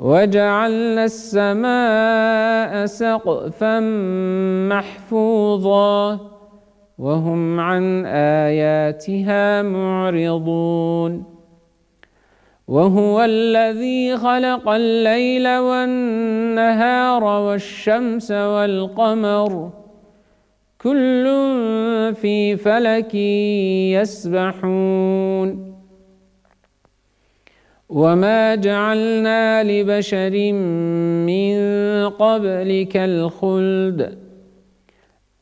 وجعلنا السماء سقفا محفوظا وهم عن آياتها معرضون وهو الذي خلق الليل والنهار والشمس والقمر كل في فلك يسبحون وما جعلنا لبشر من قبلك الخلد